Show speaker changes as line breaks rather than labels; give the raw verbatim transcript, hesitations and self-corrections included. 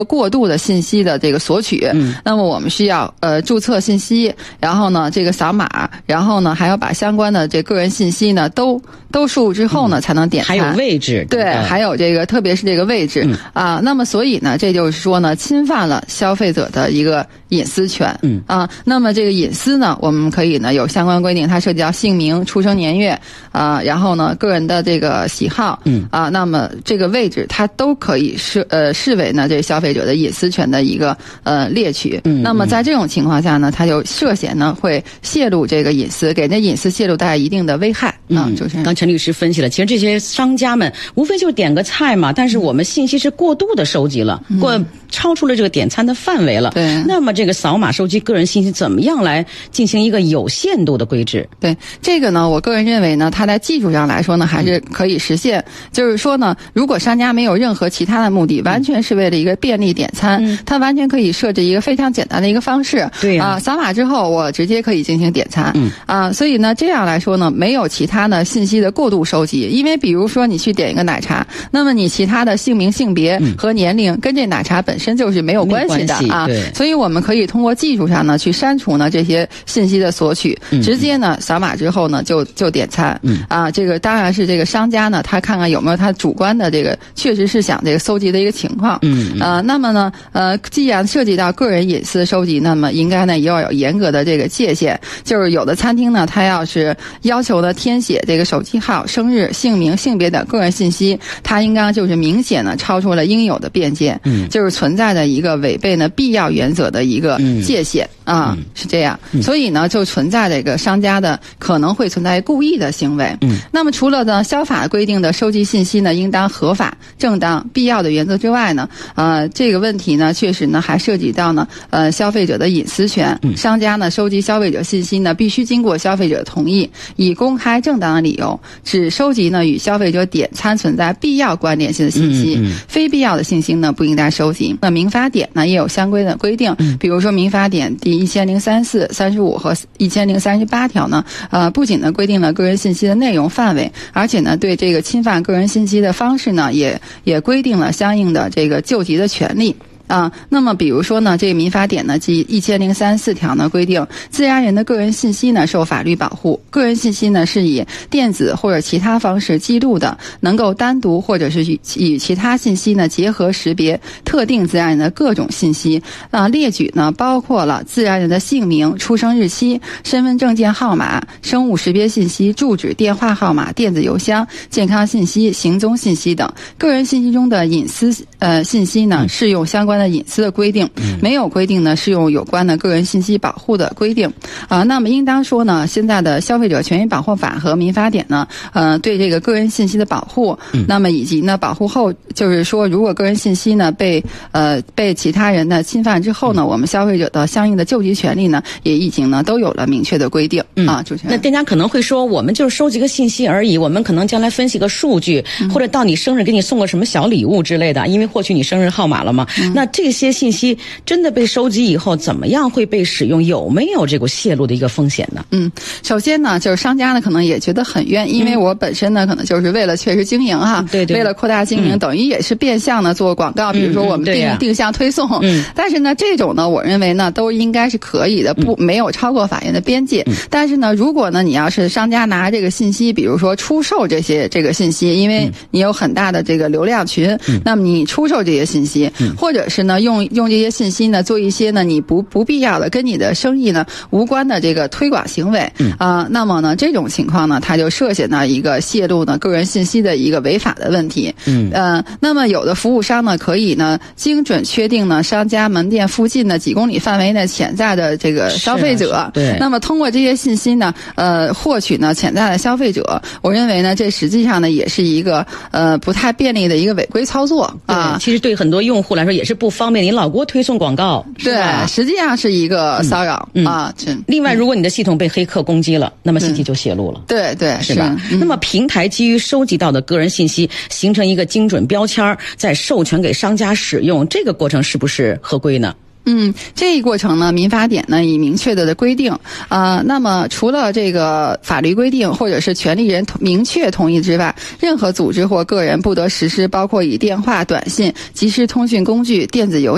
过度的信息的这个索取，嗯，那么我们需要呃注册信息，然后呢这个扫码，然后呢还要把相关的这个人信息呢都都输入之后呢、嗯、才能点餐，
还有位置，
对，嗯、还有这个特别是这个位置、嗯、啊，那么所以呢这就是说呢侵犯了消费者的一个隐私权，嗯啊，那么这个隐私呢我们可以呢有相关规定，它涉及到姓名、出生年月啊，然后呢个人的这个喜好，嗯啊，那么这个位置它都可以视呃视为呢这消费者的隐私权的一个呃猎取，嗯，那么在这种情况下呢，它就涉嫌呢会泄露这个隐私，给这隐私泄露带来一定的危害啊。
嗯，
就是
刚陈律师分析了，其实这些商家们无非就是点个菜嘛，但是我们信息是过度的收集了，过、嗯、超出了这个点餐的范围了。
对，
那么这个扫码收集个人信息怎么样来进行一个有限度的规制？
对，这个呢，我个人认为呢，它在技术上来说呢，还是可以实现。嗯、就是说呢，如果商家没有任何其他的目的，完全是为了一个便利点餐，嗯、它完全可以设置一个非常简单的一个方式。
对呀、啊，
啊，扫码之后我直接可以进行点餐。
嗯
啊，所以呢，这样来说呢，没有其他的信息的过度收集。因为比如说你去点一个奶茶，那么你其他的姓名、性别和年龄跟这奶茶本身就是没有关系的啊。所以我们可以通过技术上呢去删除呢这些信息的索取，嗯、直接呢扫码之后呢就就点餐。嗯啊，这个当然是这个商家呢，他看看有没有他主观的这个确实是想这个搜集的一个情况。嗯呃，那么呢呃，既然涉及到个人隐私收集，那么应该呢也要有严格的这个界限。就是有的餐厅呢，它要是要求呢填写这个手机号、生日、姓名、性别等个人信息，它应该就是明显的超出了应有的边界，嗯，就是存在的一个违背呢必要原则的一个界限、嗯、啊、嗯，是这样。所以呢，就存在这个商家的可能会存在故意的行为。嗯，那么除了呢消法规定的收集信息呢应当合法、正当、必要的原则之外呢，呃，这个问题呢确实呢还涉及到呢呃消费者的隐私权。嗯，商家呢收集消费者信息呢必须经过消费者同意，以公开正当的理由，只收集呢与消费者点餐存在必要关联性的信息，嗯嗯、非必要的信息呢不应该收集。那民法典呢也有相关的规定，嗯、比如说民法典第一千零三四、三十五和一千零三十八条呢，呃，不仅呢规定了个人信息的内容范围，而且呢对这个侵犯个人信息的方式呢也也规定了相应的这个救济的权利。啊，那么比如说呢，这个民法典呢，即一千零三十四条呢规定，自然人的个人信息呢受法律保护。个人信息呢是以电子或者其他方式记录的，能够单独或者是与与其他信息呢结合识别特定自然人的各种信息。啊，列举呢包括了自然人的姓名、出生日期、身份证件号码、生物识别信息、住址、电话号码、电子邮箱、健康信息、行踪信息等。个人信息中的隐私呃信息呢适用相关的隐私的规定，没有规定呢适用有关的个人信息保护的规定啊。那么应当说呢，现在的消费者权益保护法和民法典呢，呃，对这个个人信息的保护，那么以及呢保护后，就是说如果个人信息呢被呃被其他人呢侵犯之后呢，我们消费者的相应的救济权利呢，也已经呢都有了明确的规定、嗯、啊。主持人，
那店家可能会说，我们就是收集个信息而已，我们可能将来分析个数据，嗯、或者到你生日给你送个什么小礼物之类的，因为获取你生日号码了嘛。嗯、那这些信息真的被收集以后，怎么样会被使用？有没有这个泄露的一个风险呢？
嗯，首先呢，就是商家呢可能也觉得很冤，因为我本身呢可能就是为了确实经营哈，嗯、对对，为了扩大经营，嗯、等于也是变相的做广告，比如说我们定、嗯、定向推送。嗯，但是呢，这种呢，我认为呢都应该是可以的，不、嗯、没有超过法院的边界。嗯、但是呢，如果呢你要是商家拿这个信息，比如说出售这些这个信息，因为你有很大的这个流量群，嗯、那么你出售这些信息，嗯、或者是呢用用这些信息呢做一些呢你不不必要的跟你的生意呢无关的这个推广行为，啊、嗯呃，那么呢这种情况呢，它就涉嫌呢一个泄露呢个人信息的一个违法的问题。嗯，呃，那么有的服务商呢可以呢精准确定呢商家门店附近的几公里范围内潜在的这个消费者，啊、对，那么通过这些信息呢，呃，获取呢潜在的消费者，我认为呢这实际上呢也是一个呃不太便利的一个违规操作啊。
其实对很多用户来说也是不方便，你老给我推送广告，
对，实际上是一个骚扰、嗯、啊。
另外，如果你的系统被黑客攻击了，那么信息就泄露了，
对对，
是吧？是嗯、那么平台基于收集到的个人信息形成一个精准标签，再授权给商家使用，这个过程是不是合规呢？
嗯，这一过程呢，民法典呢已明确的规定啊、呃。那么除了这个法律规定或者是权利人明确同意之外，任何组织或个人不得实施包括以电话、短信、即时通讯工具、电子邮